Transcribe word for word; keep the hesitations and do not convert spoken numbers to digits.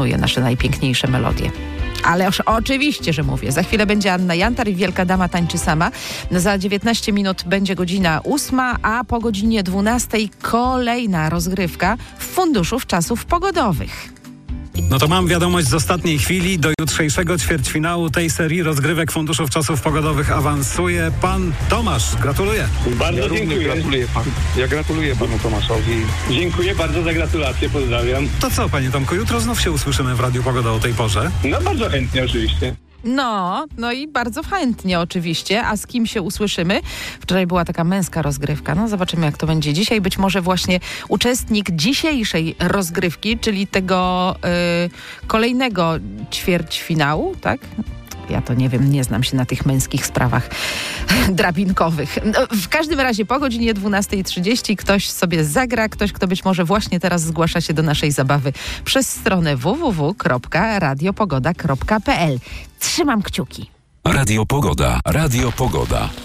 nasze najpiękniejsze melodie. Ale już oczywiście, że mówię. Za chwilę będzie Anna Jantar i Wielka Dama tańczy sama. Za dziewiętnaście minut będzie godzina ósma, a po godzinie dwunastej kolejna rozgrywka w Funduszu Czasów Pogodowych. No to mam wiadomość z ostatniej chwili. Do jutrzejszego ćwierćfinału tej serii rozgrywek Funduszów Czasów Pogodowych awansuje pan Tomasz. Gratuluję. Bardzo Ja dziękuję. Gratuluję pan. Ja gratuluję panu Tomaszowi. Dziękuję bardzo za gratulacje, pozdrawiam. To co, panie Tomku, jutro znów się usłyszymy w Radiu Pogoda o tej porze. No bardzo chętnie oczywiście. No, no i bardzo chętnie oczywiście. A z kim się usłyszymy? Wczoraj była taka męska rozgrywka. No zobaczymy, jak to będzie dzisiaj. Być może właśnie uczestnik dzisiejszej rozgrywki, czyli tego y, kolejnego ćwierćfinału, tak? Ja to nie wiem, nie znam się na tych męskich sprawach drabinkowych. No, w każdym razie po godzinie dwunastej trzydzieści ktoś sobie zagra, ktoś, kto być może właśnie teraz zgłasza się do naszej zabawy przez stronę w w w kropka radiopogoda kropka p l. Trzymam kciuki. Radio Pogoda. Radio Pogoda.